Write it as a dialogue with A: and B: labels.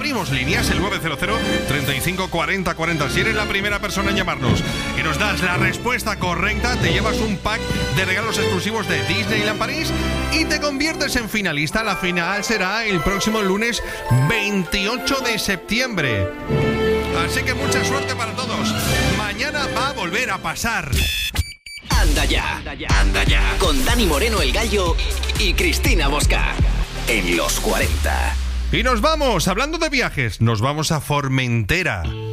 A: abrimos líneas, el 900 35 40 40. Si eres la primera persona en llamarnos y nos das la respuesta correcta, te llevas un pack de regalos exclusivos de Disneyland París y te conviertes en finalista. La final será el próximo lunes 28 de septiembre. Así que mucha suerte para todos. Mañana va a volver a pasar.
B: Anda ya, anda ya. Con Dani Moreno el Gallo y Cristina Bosca. En los 40.
A: Y nos vamos, hablando de viajes, nos vamos a Formentera.